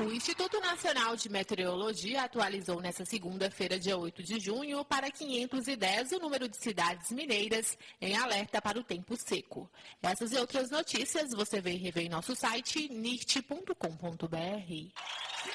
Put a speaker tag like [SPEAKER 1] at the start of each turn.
[SPEAKER 1] O Instituto Nacional de Meteorologia atualizou nesta segunda-feira, dia 8 de junho, para 510 o número de cidades mineiras em alerta para o tempo seco. Essas e outras notícias você vê e revê em nosso site nirt.com.br.